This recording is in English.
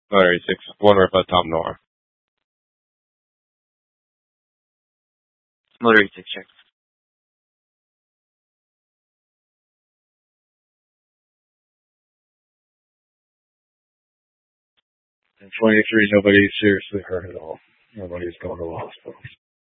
Motor 86. Wonder about Tom Noir. Motor 86 check. 23, nobody's seriously hurt at all. Nobody's going to the hospital.